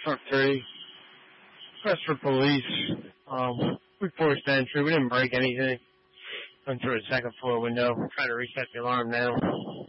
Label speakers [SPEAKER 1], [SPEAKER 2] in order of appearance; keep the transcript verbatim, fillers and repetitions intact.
[SPEAKER 1] Truck three. Press for police. Um, we forced entry. We didn't break anything. Went through a second floor window. We're trying to reset the alarm now.